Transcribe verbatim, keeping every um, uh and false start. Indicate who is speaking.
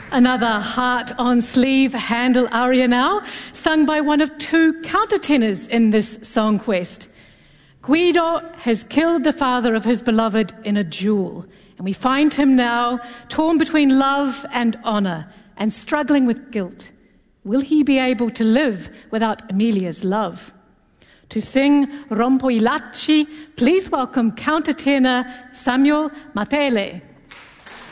Speaker 1: Another heart-on-sleeve Handel aria now, sung by one of two countertenors in this song quest. Guido has killed the father of his beloved in a duel, and we find him now torn between love and honor and struggling with guilt. Will he be able to live without Emilia's love? To sing Rompo i Lacci, please welcome countertenor Samuel Matele.